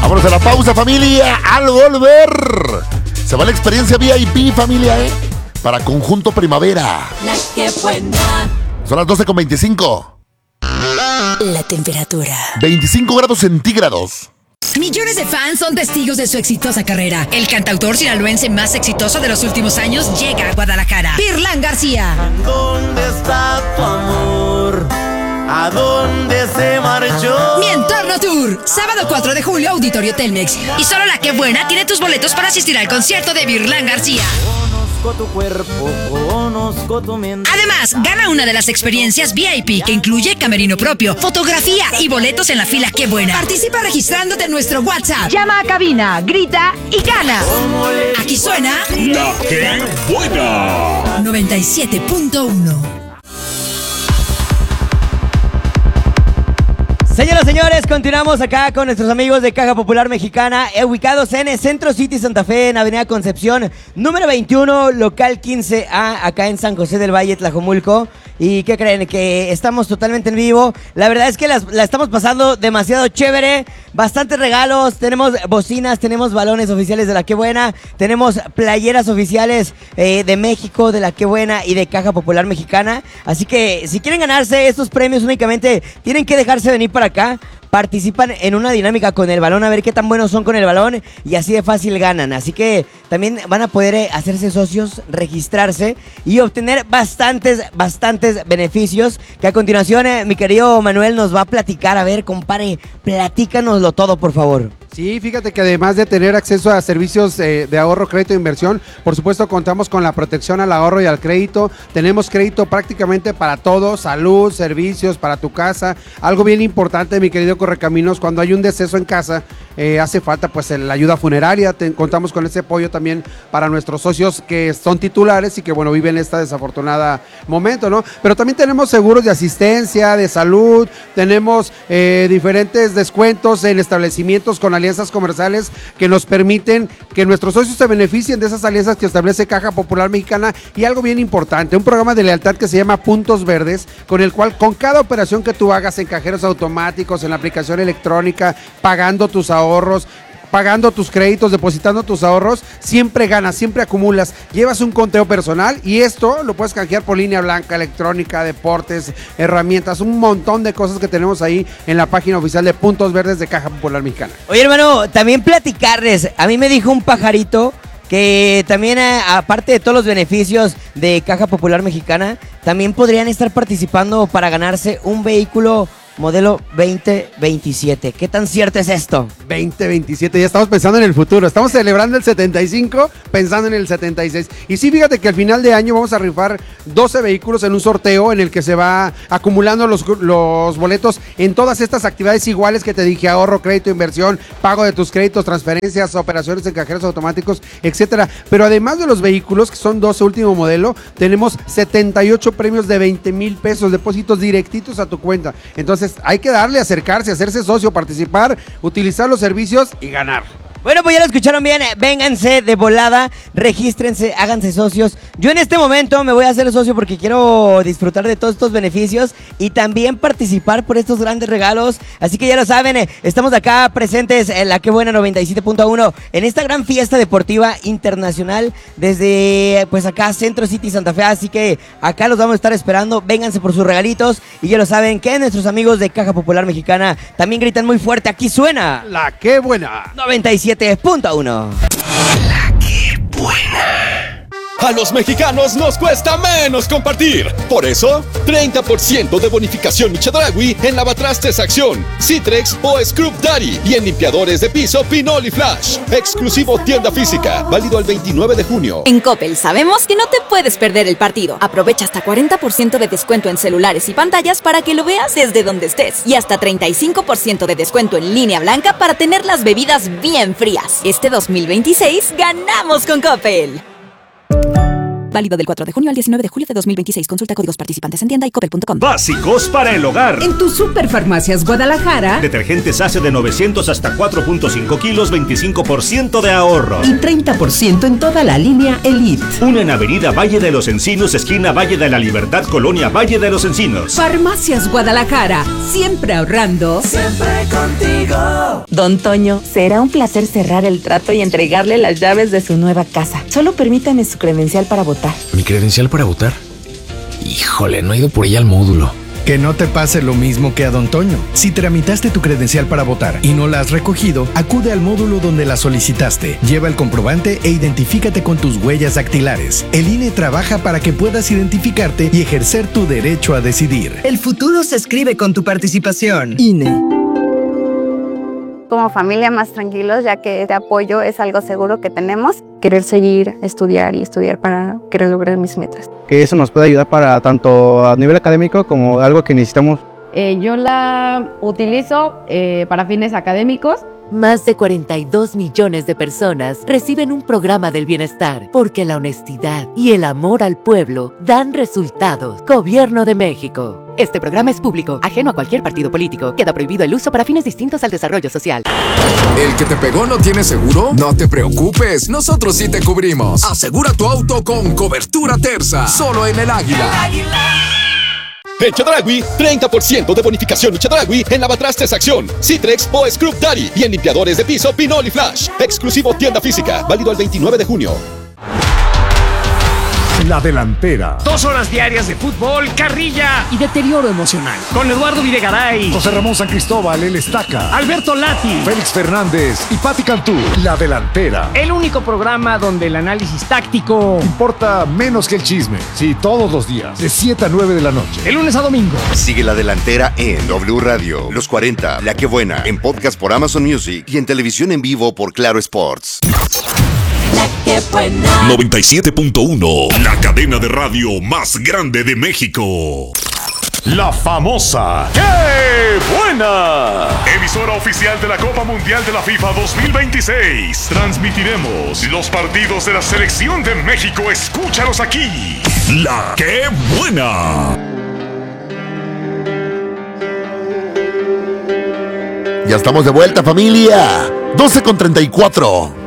Vámonos a la pausa, familia. Al volver se va la experiencia VIP, familia, para Conjunto Primavera. La que buena. Son las 12:25. La temperatura. 25 grados centígrados. Millones de fans son testigos de su exitosa carrera. El cantautor sinaloense más exitoso de los últimos años llega a Guadalajara. Virlán García. ¿Dónde está tu amor? ¿A dónde se marchó? Mi Entorno Tour. Sábado 4 de julio, Auditorio Telmex. Y solo La Que Buena tiene tus boletos para asistir al concierto de Virlán García. Conozco tu cuerpo, conozco tu mente. Además, gana una de las experiencias VIP que incluye camerino propio, fotografía y boletos en la fila Que Buena. Participa registrándote en nuestro WhatsApp. Llama a cabina, grita y gana. Aquí suena La Que Buena 97.1. Señoras y señores, continuamos acá con nuestros amigos de Caja Popular Mexicana, ubicados en Centro City Santa Fe, en Avenida Concepción, número 21, local 15A, acá en San José del Valle, Tlajomulco. ¿Y qué creen? Que estamos totalmente en vivo. La verdad es que la estamos pasando demasiado chévere. Bastantes regalos. Tenemos bocinas, tenemos balones oficiales de La Que Buena. Tenemos playeras oficiales de México, de La Que Buena y de Caja Popular Mexicana. Así que si quieren ganarse estos premios, únicamente tienen que dejarse venir para acá. Participan en una dinámica con el balón, a ver qué tan buenos son con el balón y así de fácil ganan. Así que también van a poder hacerse socios, registrarse y obtener bastantes beneficios que a continuación mi querido Manuel nos va a platicar. A ver, compadre, platícanoslo todo, por favor. Sí, fíjate que además de tener acceso a servicios de ahorro, crédito e inversión, por supuesto contamos con la protección al ahorro y al crédito. Tenemos crédito prácticamente para todo, salud, servicios, para tu casa. Algo bien importante, mi querido Correcaminos, cuando hay un deceso en casa, hace falta pues la ayuda funeraria. Contamos con ese apoyo también para nuestros socios que son titulares y que bueno, viven esta desafortunada momento, ¿no? Pero también tenemos seguros de asistencia, de salud, tenemos diferentes descuentos en establecimientos con alianzas comerciales que nos permiten que nuestros socios se beneficien de esas alianzas que establece Caja Popular Mexicana. Y algo bien importante, un programa de lealtad que se llama Puntos Verdes, con el cual con cada operación que tú hagas en cajeros automáticos, en la aplicación electrónica, pagando tus ahorros, pagando tus créditos, depositando tus ahorros, siempre ganas, siempre acumulas, llevas un conteo personal y esto lo puedes canjear por línea blanca, electrónica, deportes, herramientas, un montón de cosas que tenemos ahí en la página oficial de Puntos Verdes de Caja Popular Mexicana. Oye, hermano, también platicarles, a mí me dijo un pajarito que también aparte de todos los beneficios de Caja Popular Mexicana, también podrían estar participando para ganarse un vehículo modelo 2027. ¿Qué tan cierto es esto? 2027, ya estamos pensando en el futuro. Estamos celebrando el 75, pensando en el 76. Y sí, fíjate que al final de año vamos a rifar 12 vehículos en un sorteo en el que se va acumulando los boletos en todas estas actividades iguales que te dije: ahorro, crédito, inversión, pago de tus créditos, transferencias, operaciones en cajeros automáticos, etcétera. Pero además de los vehículos, que son 12 último modelo, tenemos 78 premios de 20,000 pesos, depósitos directitos a tu cuenta. Entonces hay que darle, acercarse, hacerse socio, participar, utilizar los servicios y ganar. Bueno, pues ya lo escucharon bien, vénganse de volada, regístrense, háganse socios. Yo en este momento me voy a hacer socio porque quiero disfrutar de todos estos beneficios y también participar por estos grandes regalos. Así que ya lo saben, estamos acá presentes en La Que Buena 97.1 en esta gran fiesta deportiva internacional desde pues acá Centro City Santa Fe. Así que acá los vamos a estar esperando, vénganse por sus regalitos y ya lo saben que nuestros amigos de Caja Popular Mexicana también gritan muy fuerte. Aquí suena La Que Buena 97.1. La Que Buena. A los mexicanos nos cuesta menos compartir. Por eso, 30% de bonificación Chedraui en lavatrastes Acción, Citrex o Scrub Daddy y en limpiadores de piso Pinol y Flash. Exclusivo tienda física, válido el 29 de junio. En Coppel sabemos que no te puedes perder el partido. Aprovecha hasta 40% de descuento en celulares y pantallas para que lo veas desde donde estés. Y hasta 35% de descuento en línea blanca para tener las bebidas bien frías. Este 2026 ganamos con Coppel. Válido del 4 de junio al 19 de julio de 2026. Consulta códigos participantes en tienda y coppel.com. Básicos para el hogar. En tu Superfarmacias Guadalajara. Detergentes Ace de 900 hasta 4.5 kilos, 25% de ahorro. Y 30% en toda la línea Elite. Una en Avenida Valle de los Encinos, esquina Valle de la Libertad, Colonia Valle de los Encinos. Farmacias Guadalajara. Siempre ahorrando. Siempre contigo. Don Toño, será un placer cerrar el trato y entregarle las llaves de su nueva casa. Solo permítame su credencial para votar. ¿Mi credencial para votar? Híjole, no he ido por ella al módulo. Que no te pase lo mismo que a Don Toño. Si tramitaste tu credencial para votar y no la has recogido, acude al módulo donde la solicitaste. Lleva el comprobante e identifícate con tus huellas dactilares. El INE trabaja para que puedas identificarte y ejercer tu derecho a decidir. El futuro se escribe con tu participación. INE. Como familia más tranquilos, ya que este apoyo es algo seguro que tenemos. Querer seguir, estudiar para querer lograr mis metas. Que eso nos puede ayudar para tanto a nivel académico como algo que necesitamos. Yo la utilizo para fines académicos. Más de 42 millones de personas reciben un programa del bienestar porque la honestidad y el amor al pueblo dan resultados. Gobierno de México. Este programa es público, ajeno a cualquier partido político. Queda prohibido el uso para fines distintos al desarrollo social. ¿El que te pegó no tiene seguro? No te preocupes, nosotros sí te cubrimos. Asegura tu auto con cobertura Terza, solo en El Águila. En Chedraui, 30% de bonificación y Chedraui en lavatrastes Acción, Citrex o Scrub Daddy y en limpiadores de piso Pinol y Flash. Exclusivo tienda física, válido el 29 de junio. La Delantera. 2 horas diarias de fútbol, carrilla y deterioro emocional. Con Eduardo Videgaray, José Ramón San Cristóbal, El Estaca, Alberto Lati, Félix Fernández y Pati Cantú. La Delantera. El único programa donde el análisis táctico importa menos que el chisme. Sí, todos los días, de 7 a 9 de la noche. De lunes a domingo. Sigue La Delantera en W Radio, Los 40, La Que Buena, en podcast por Amazon Music y en televisión en vivo por Claro Sports. La Que Buena. 97.1, la cadena de radio más grande de México. La famosa ¡Qué Buena! Emisora oficial de la Copa Mundial de la FIFA 2026. Transmitiremos los partidos de la Selección de México. Escúchalos aquí. La Qué Buena. Ya estamos de vuelta, familia. 12:34.